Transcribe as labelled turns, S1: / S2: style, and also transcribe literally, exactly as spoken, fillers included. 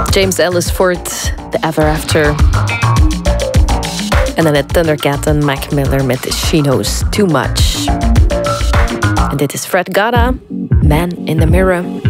S1: James Ellsworth, The Ever After. En dan het Thundercat en Mac Miller met She Knows Too Much. En dit is Fred Gada, Man in the Mirror.